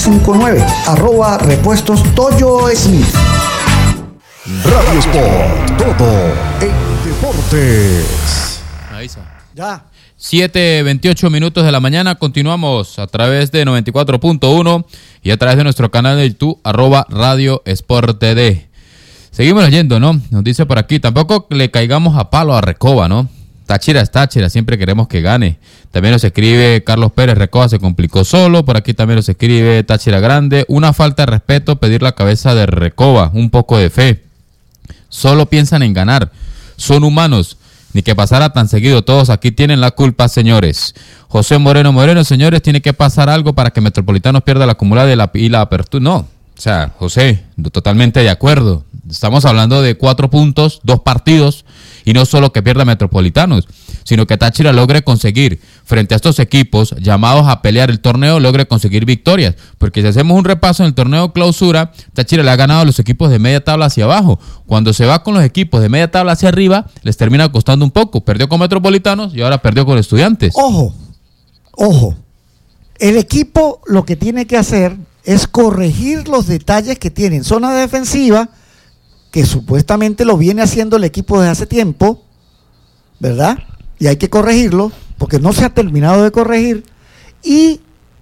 59, @repuestos Toyo Smith. Radio Sport, todo en deportes. Ahí está. Ya. 7:28 minutos de la mañana, continuamos a través de 94.1 y a través de nuestro canal de YouTube, @Radio Sport TD. Seguimos leyendo, ¿no? Nos dice por aquí, tampoco le caigamos a palo a Recoba, ¿no? Táchira es Táchira, siempre queremos que gane. También nos escribe Carlos Pérez, Recoba se complicó solo. Por aquí también nos escribe Táchira Grande, una falta de respeto pedir la cabeza de Recoba, un poco de fe. Solo piensan en ganar, son humanos. Ni que pasara tan seguido, todos aquí tienen la culpa, señores. José Moreno, señores, tiene que pasar algo para que Metropolitanos pierda la acumulada y la apertura. No, o sea, José, totalmente de acuerdo. Estamos hablando de 4 puntos, 2 partidos, y no solo que pierda Metropolitanos, sino que Táchira logre conseguir, frente a estos equipos llamados a pelear el torneo, logre conseguir victorias. Porque si hacemos un repaso en el torneo clausura, Táchira le ha ganado a los equipos de media tabla hacia abajo. Cuando se va con los equipos de media tabla hacia arriba, les termina costando un poco. Perdió con Metropolitanos y ahora perdió con Estudiantes. Ojo. El equipo lo que tiene que hacer es corregir los detalles que tiene en zona defensiva, que supuestamente lo viene haciendo el equipo desde hace tiempo, ¿verdad? Y hay que corregirlo, porque no se ha terminado de corregir, y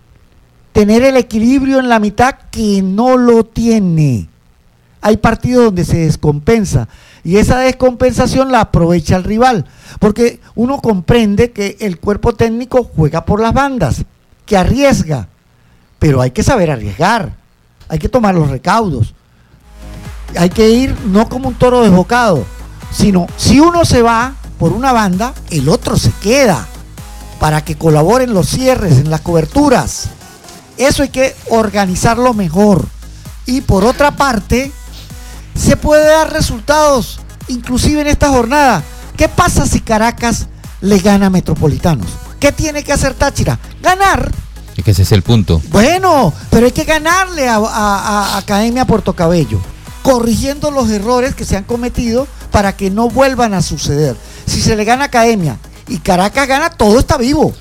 tener el equilibrio en la mitad, que no lo tiene. Hay partidos donde se descompensa, y esa descompensación la aprovecha el rival, porque uno comprende que el cuerpo técnico juega por las bandas, que arriesga, pero hay que saber arriesgar, hay que tomar los recaudos. Hay que ir no como un toro desbocado, sino si uno se va por una banda, el otro se queda para que colaboren los cierres, en las coberturas. Eso hay que organizarlo mejor. Y por otra parte, se puede dar resultados, inclusive en esta jornada. ¿Qué pasa si Caracas le gana a Metropolitanos? ¿Qué tiene que hacer Táchira? Ganar. Es que ese es el punto. Bueno, pero hay que ganarle a Academia Puerto Cabello, corrigiendo los errores que se han cometido para que no vuelvan a suceder. Si se le gana a Academia y Caracas gana, todo está vivo,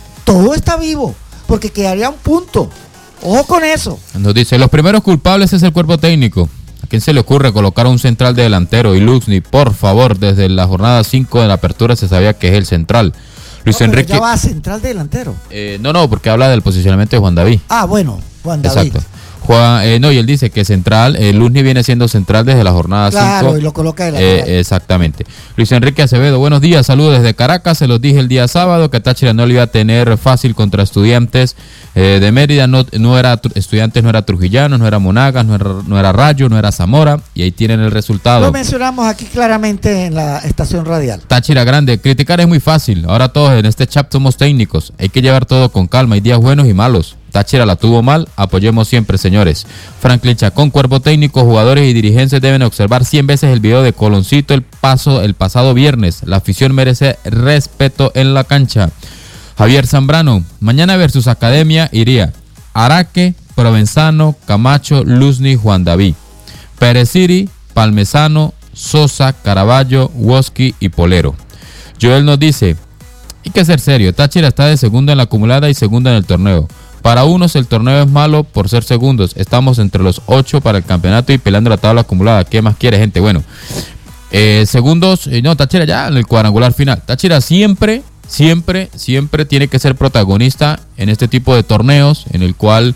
porque quedaría un punto. Ojo con eso. Nos dice, los primeros culpables es el cuerpo técnico. ¿A quién se le ocurre colocar a un central de delantero? Y Luxni, por favor, desde la jornada 5 de la apertura se sabía que es el central. Luis Enrique. ¿Ya va a central de delantero? No, porque habla del posicionamiento de Juan David. Ah, bueno, Juan David. Exacto. No, y él dice que central, Luzni viene siendo central desde la jornada 5. Claro, y lo coloca de lateral. Exactamente. Luis Enrique Acevedo, buenos días, saludos desde Caracas. Se los dije el día sábado que Táchira no le iba a tener fácil contra Estudiantes de Mérida. No era Estudiantes, no era Trujillano, no era Monagas, no era Rayo, no era Zamora, y ahí tienen el resultado. Lo mencionamos aquí claramente en la estación radial. Táchira Grande, criticar es muy fácil. Ahora todos en este chat somos técnicos. Hay que llevar todo con calma. Hay días buenos y malos. Táchira la tuvo mal, apoyemos siempre, señores. Franklin Chacón, cuerpo técnico, jugadores y dirigentes deben observar 100 veces el video de Coloncito el pasado viernes. La afición merece respeto en la cancha. Javier Zambrano, mañana versus Academia iría Araque, Provenzano, Camacho, Luzni, Juan David, Pereciri, Palmesano, Sosa, Caraballo, Woski y Polero. Joel nos dice, hay que ser serio, Táchira está de segunda en la acumulada y segunda en el torneo. Para unos el torneo es malo por ser segundos. Estamos entre los 8 para el campeonato y peleando la tabla acumulada. ¿Qué más quiere, gente? Bueno, segundos, no, Táchira ya en el cuadrangular final. Táchira siempre tiene que ser protagonista en este tipo de torneos, en el cual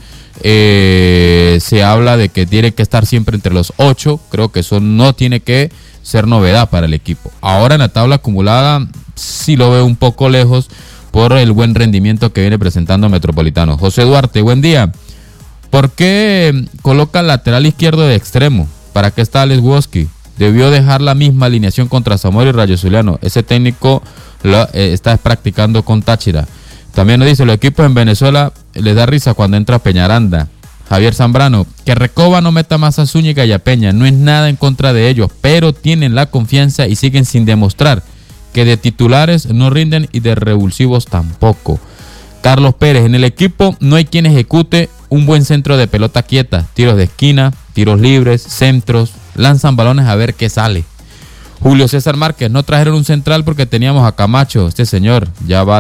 se habla de que tiene que estar siempre entre los 8. Creo que eso no tiene que ser novedad para el equipo. Ahora en la tabla acumulada sí lo veo un poco lejos, por el buen rendimiento que viene presentando Metropolitano. José Duarte, buen día. ¿Por qué coloca el lateral izquierdo de extremo? ¿Para qué está Alex Woski? Debió dejar la misma alineación contra Zamora y Rayo Zuliano. Ese técnico está practicando con Táchira. También nos dice, los equipos en Venezuela les da risa cuando entra Peñaranda. Javier Zambrano, que Recoba no meta más a Zúñiga y a Peña. No es nada en contra de ellos, pero tienen la confianza y siguen sin demostrar que de titulares no rinden y de revulsivos tampoco. Carlos Pérez, en el equipo no hay quien ejecute un buen centro de pelota quieta, tiros de esquina, tiros libres, centros, lanzan balones a ver qué sale. Julio César Márquez, no trajeron un central porque teníamos a Camacho, este señor ya va